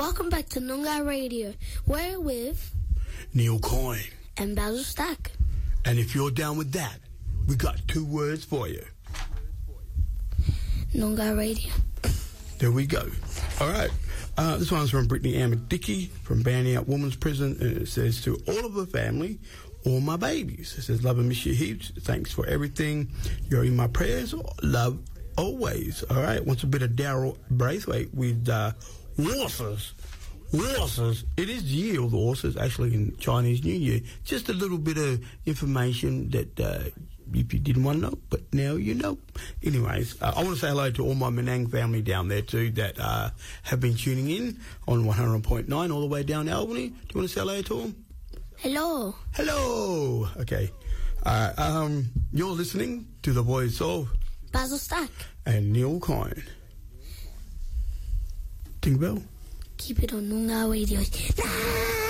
Welcome back to Noongar Radio. We're with Neil Coyne. And Basil Stack. And if you're down with that, we got 2 words for you. Noongar Radio. There we go. All right. This one's from Brittany Ann McDickey from Banning Out Women's Prison. And it says, to all of the family, all my babies. It says, love and miss you heaps. Thanks for everything. You're in my prayers. Love always. All right. Wants a bit of Daryl Braithwaite with horses. Horses. It is the year of the horses, actually, in Chinese New Year. Just a little bit of information that if you didn't want to know, but now you know. Anyways, I want to say hello to all my Menang family down there too that have been tuning in on 100.9 all the way down Albany. Do you want to say hello to them? Hello. Hello. Okay. You're listening to the voice of Basil Stack and Neil Coyne. Ding bell. Keep it on Noongar Radio.